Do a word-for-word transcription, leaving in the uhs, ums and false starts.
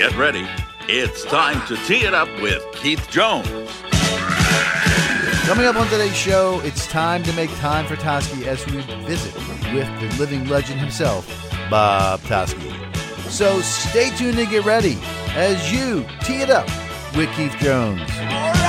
Get ready. It's time to tee it up with Keith Jones. Coming up on today's show, it's time to make time for Toski as we visit with the living legend himself, Bob Toski. So stay tuned and get ready as you tee it up with Keith Jones.